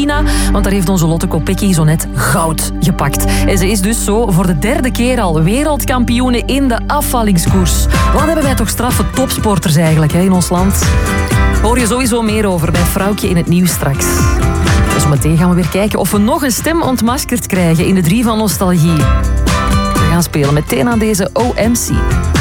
Want daar heeft onze Lotte Kopecky zo net goud gepakt. En ze is dus zo voor de 3e keer al wereldkampioene in de afvallingskoers. Wat hebben wij toch straffe topsporters eigenlijk in ons land? Hoor je sowieso meer over bij Vrouwtje in het nieuws straks. Zometeen gaan we weer kijken of we nog een stem ontmaskerd krijgen in de 3 van Nostalgie. We gaan spelen meteen aan deze OMC.